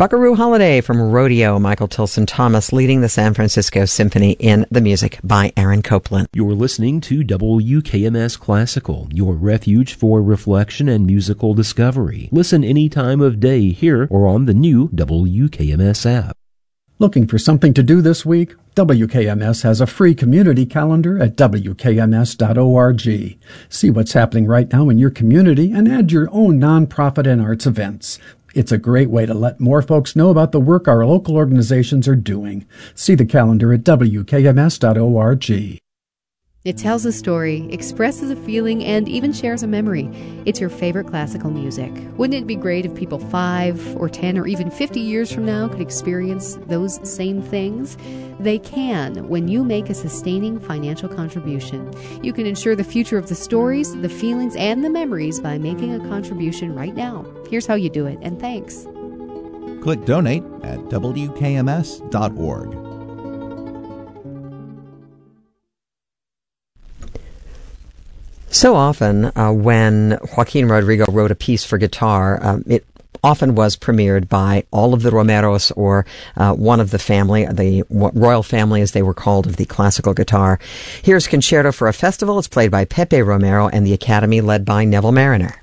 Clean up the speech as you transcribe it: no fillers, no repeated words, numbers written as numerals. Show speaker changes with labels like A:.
A: Buckaroo Holiday from Rodeo, Michael Tilson Thomas leading the San Francisco Symphony in the music by Aaron Copland.
B: You're listening to WKMS Classical, your refuge for reflection and musical discovery. Listen any time of day here or on the new WKMS app.
C: Looking for something to do this week? WKMS has a free community calendar at WKMS.org. See what's happening right now in your community and add your own nonprofit and arts events. It's a great way to let more folks know about the work our local organizations are doing. See the calendar at WKMS.org.
D: It tells a story, expresses a feeling, and even shares a memory. It's your favorite classical music. Wouldn't it be great if people 5 or 10 or even 50 years from now could experience those same things? They can when you make a sustaining financial contribution. You can ensure the future of the stories, the feelings, and the memories by making a contribution right now. Here's how you do it, and thanks.
E: Click Donate at WKMS.org.
A: So often, when Joaquin Rodrigo wrote a piece for guitar, it often was premiered by all of the Romeros or one of the family, the royal family as they were called, of the classical guitar. Here's Concerto for a Festival. It's played by Pepe Romero and the Academy led by Neville Mariner.